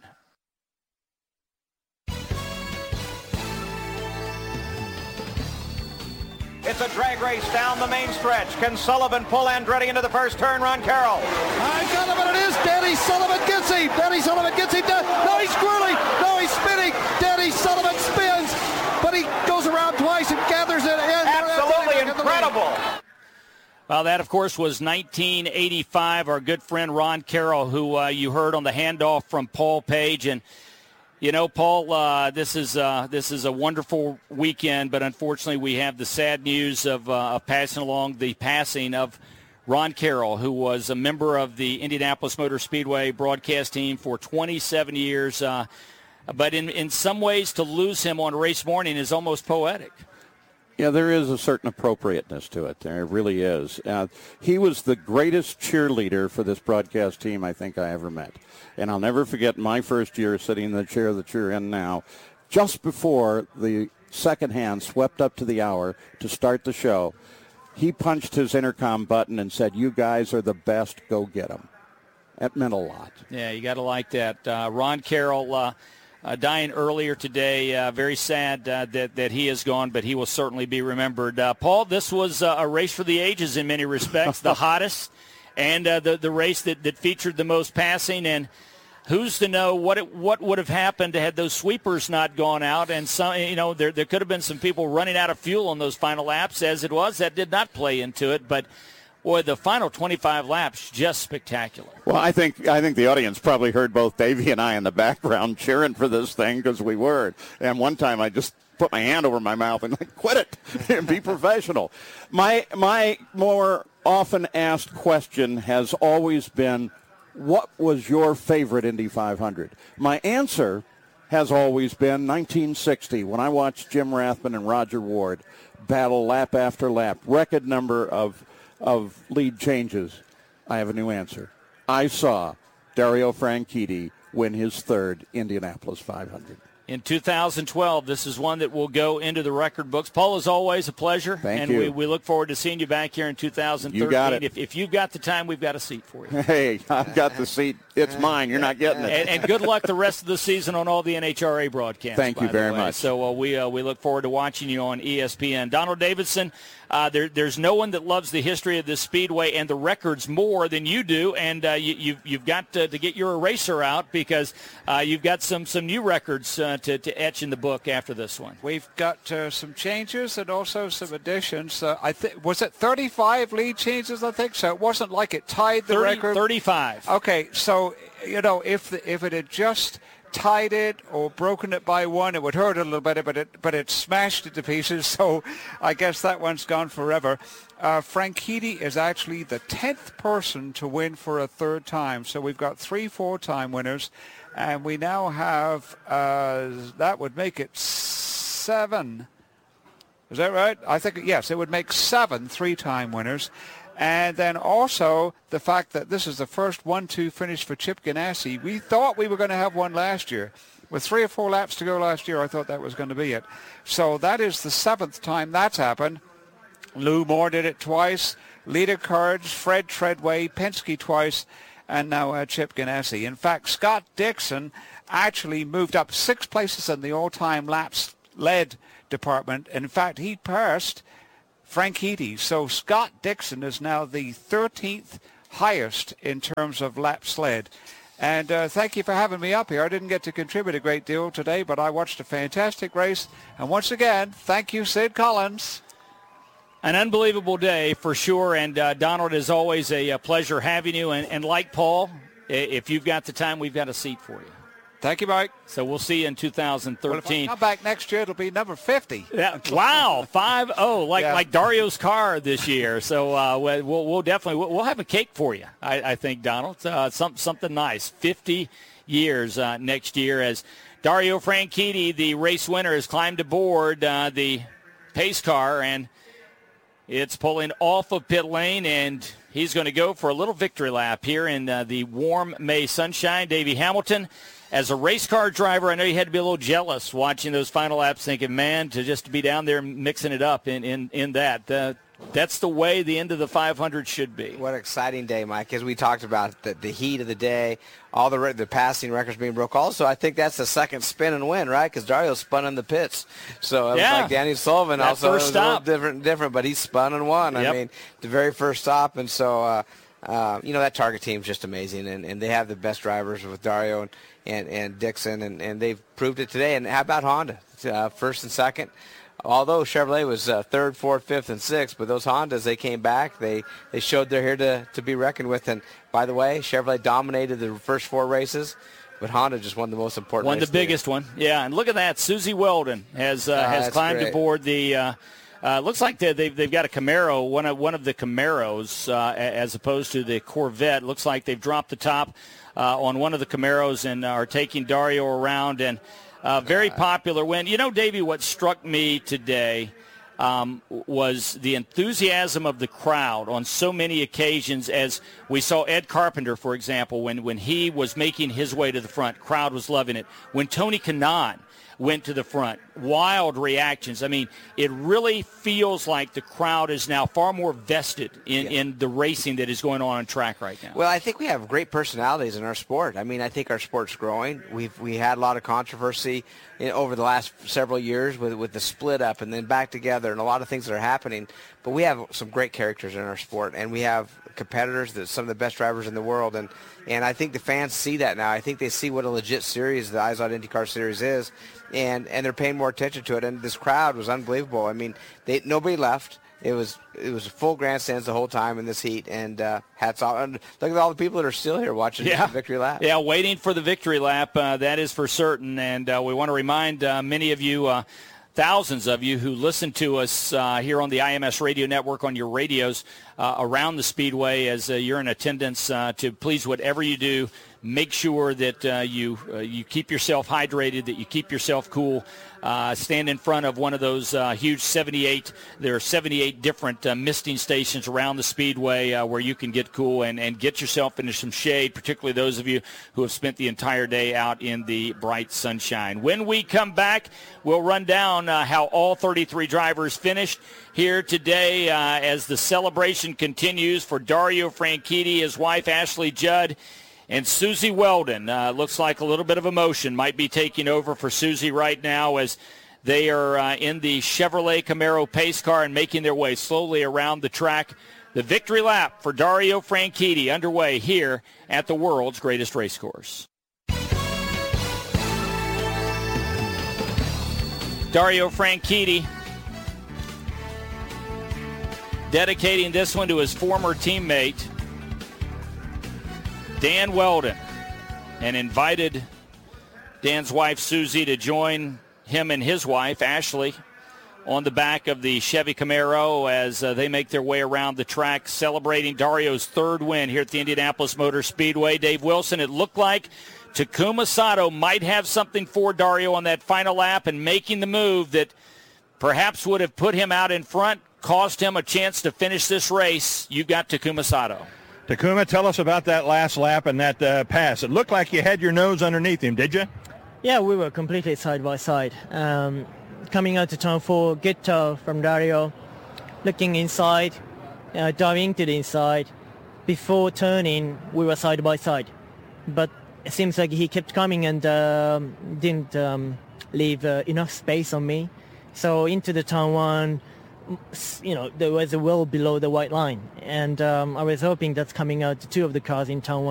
It's a drag race down the main stretch. Can Sullivan pull Andretti into the first turn? Ron Carroll. I got him, and it is. Danny Sullivan gets him. Danny Sullivan gets him. No, he's swirling. No, he's spinning. Danny Sullivan spins, but he goes around twice and gathers it in. Absolutely incredible. Well, that, of course, was 1985. Our good friend Ron Carroll, who you heard on the handoff from Paul Page. And, Paul, this is a wonderful weekend, but unfortunately we have the sad news of passing along the passing of Ron Carroll, who was a member of the Indianapolis Motor Speedway broadcast team for 27 years. But in some ways, to lose him on race morning is almost poetic. Yeah, there is a certain appropriateness to it. There really is. He was the greatest cheerleader for this broadcast team I think I ever met. And I'll never forget my first year sitting in the chair that you're in now, just before the second hand swept up to the hour to start the show. He punched his intercom button and said, "You guys are the best. Go get them." That meant a lot. Yeah, you got to like that. Ron Carroll dying earlier today. Very sad that he is gone, but he will certainly be remembered. Paul, this was a race for the ages in many respects, the hottest, and the race that featured the most passing. And who's to know what would have happened had those sweepers not gone out? And some, there could have been some people running out of fuel on those final laps. As it was, that did not play into it, but. Boy, the final 25 laps, just spectacular. Well, I think the audience probably heard both Davey and I in the background cheering for this thing because we were. And one time I just put my hand over my mouth and quit it and be professional. My more often asked question has always been, what was your favorite Indy 500? My answer has always been 1960 when I watched Jim Rathman and Roger Ward battle lap after lap, record number of lead changes. I have a new answer. I saw Dario Franchitti win his 3rd Indianapolis 500. In 2012, this is one that will go into the record books. Paul, as always, a pleasure. Thank you. We look forward to seeing you back here in 2013. You got it. If you've got the time, we've got a seat for you. Hey, I've got the seat. It's mine. You're not getting it. And good luck the rest of the season on all the NHRA broadcasts. Thank you very much. So we look forward to watching you on ESPN. Donald Davidson, there's no one that loves the history of this speedway and the records more than you do, and you've got to get your eraser out because you've got some new records to etch in the book after this one. We've got some changes and also some additions. I think was it 35 lead changes? I think so. It wasn't like it tied the record. 35. Okay, so if it had just tied it or broken it by one, it would hurt a little bit, but it smashed it to pieces, so I guess that one's gone forever. Franchitti is actually the 10th person to win for a 3rd time, so we've got 3 4-time winners, and we now have, that would make it 7. Is that right? I think, yes, it would make 7 3-time winners. And then also the fact that this is the first 1-2 finish for Chip Ganassi. We thought we were going to have one last year. With 3 or 4 laps to go last year, I thought that was going to be it. So that is the 7th time that's happened. Lou Moore did it twice. Leader Courage, Fred Treadway, Penske twice, and now Chip Ganassi. In fact, Scott Dixon actually moved up 6 places in the all-time laps led department. In fact, he passed Franchitti. So Scott Dixon is now the 13th highest in terms of laps led. And thank you for having me up here. I didn't get to contribute a great deal today, but I watched a fantastic race. And once again, thank you, Sid Collins. An unbelievable day for sure. And Donald, as always, a pleasure having you. And like Paul, if you've got the time, we've got a seat for you. Thank you, Mike. So we'll see you in 2013. Well, if I come back next year, it'll be number 50. Yeah. Wow, 5-0, like Dario's car this year. So we'll definitely we'll have a cake for you. I think, Donald. Something nice. 50 years next year as Dario Franchitti, the race winner, has climbed aboard the pace car, and it's pulling off of pit lane, and he's going to go for a little victory lap here in the warm May sunshine. Davey Hamilton, as a race car driver, I know you had to be a little jealous watching those final laps, thinking, man, to just be down there mixing it up in that. That's the way the end of the 500 should be. What an exciting day, Mike, as we talked about the heat of the day, all the passing records being broke. Also, I think that's the second spin and win, right? Because Dario spun in the pits. So it was like Danny Sullivan that also. First it was stop. a little different, but he spun and won. Yep. I mean, the very first stop. And so, that Target team's just amazing. And they have the best drivers with Dario and Dixon, and they've proved it today. And how about Honda? First and second. Although Chevrolet was 3rd, 4th, 5th, and 6th, but those Hondas, they came back. They showed they're here to be reckoned with. And by the way, Chevrolet dominated the first 4 races, but Honda just won the most important race. Won the biggest one, yeah. And look at that, Susie Weldon has climbed aboard the. Looks like they've got a Camaro, one of the Camaros, as opposed to the Corvette. Looks like they've dropped the top on one of the Camaros and are taking Dario around, and very popular win. You know, Davey, what struck me today was the enthusiasm of the crowd on so many occasions, as we saw Ed Carpenter, for example, when he was making his way to the front, crowd was loving it. When Tony Kanaan went to the front, wild reactions. I mean, it really feels like the crowd is now far more vested in the racing that is going on track right now. Well, I think we have great personalities in our sport. I mean, I think our sport's growing. We had a lot of controversy over the last several years with the split up and then back together and a lot of things that are happening. But we have some great characters in our sport, and we have competitors that some of the best drivers in the world, and I think the fans see that now. I think they see what a legit series the Eyes on IndyCar series is, and they're paying more attention to it. And this crowd was unbelievable. I mean, nobody left. It was full grandstands the whole time in this heat, and hats off. And look at all the people that are still here watching the victory lap. Yeah, waiting for the victory lap. That is for certain. And we want to remind many of you, thousands of you who listen to us here on the IMS Radio Network on your radios around the Speedway, as you're in attendance, to please, whatever you do, make sure that you keep yourself hydrated, that you keep yourself cool. Stand in front of one of those huge 78. There are 78 different misting stations around the Speedway where you can get cool and get yourself into some shade, particularly those of you who have spent the entire day out in the bright sunshine. When we come back, we'll run down how all 33 drivers finished here today as the celebration continues for Dario Franchitti, his wife Ashley Judd, and Susie Weldon. Looks like a little bit of emotion might be taking over for Susie right now as they are in the Chevrolet Camaro pace car and making their way slowly around the track. The victory lap for Dario Franchitti underway here at the world's greatest race course. Dario Franchitti dedicating this one to his former teammate, Dan Weldon, and invited Dan's wife, Susie, to join him and his wife, Ashley, on the back of the Chevy Camaro as they make their way around the track, celebrating Dario's 3rd win here at the Indianapolis Motor Speedway. Dave Wilson, it looked like Takuma Sato might have something for Dario on that final lap, and making the move that perhaps would have put him out in front, cost him a chance to finish this race. You've got Takuma Sato. Takuma, tell us about that last lap and that pass. It looked like you had your nose underneath him, did you? Yeah, we were completely side by side. Coming out to turn 4, good toe from Dario, looking inside, diving to the inside. Before turning, we were side by side. But it seems like he kept coming and didn't leave enough space on me. So into the turn 1, there was a well below the white line. And I was hoping that's coming out to 2 of the cars in turn 1.